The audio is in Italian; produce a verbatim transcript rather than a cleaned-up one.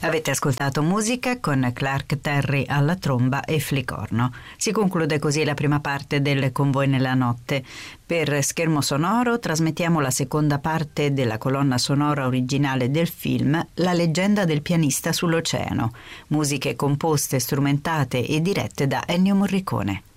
Avete ascoltato musica con Clark Terry alla tromba e flicorno. Si conclude così la prima parte del Con voi nella notte. Per Schermo Sonoro trasmettiamo la seconda parte della colonna sonora originale del film La leggenda del pianista sull'oceano. Musiche composte, strumentate e dirette da Ennio Morricone.